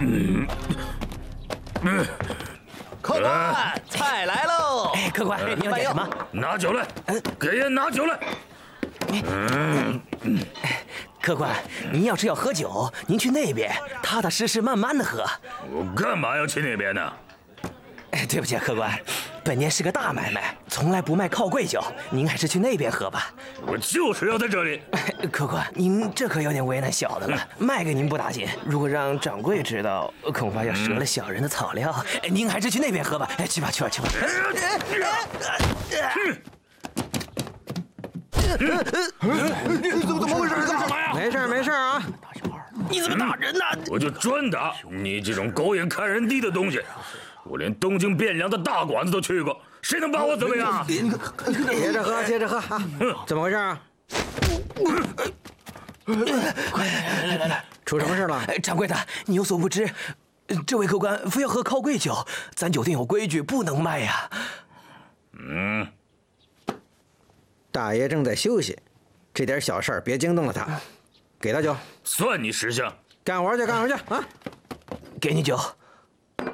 客官，菜来喽！ 哎，客官，你要点什么？ 拿酒来，给人拿酒来。 客官，您要是要喝酒，您去那边，踏踏实实慢慢的喝。 我干嘛要去那边呢？ 哎，对不起，客官，本年是个大买卖，从来不卖靠柜酒，您还是去那边喝吧。 我就是要在这里。 客官，您这可有点为难小的了。卖给您不打紧，如果让掌柜知道，恐怕要折了小人的草料。哎，您还是去那边喝吧。哎，去吧，去吧，去吧。 怎么回事？干嘛呀？ 没事没事啊！ 你怎么打人呢？ 我就专打你这种狗眼看人低的东西。我连东京汴梁的大馆子都去过，谁能把我怎么样？ 接着喝，接着喝啊！怎么回事啊？ 来， 出什么事了？ 掌柜的，你有所不知，这位客官非要喝靠柜酒，咱酒店有规矩，不能卖呀。 大爷正在休息，这点小事儿别惊动了他。给他酒， 算你识相。 干活去，干活去啊！ 给你酒。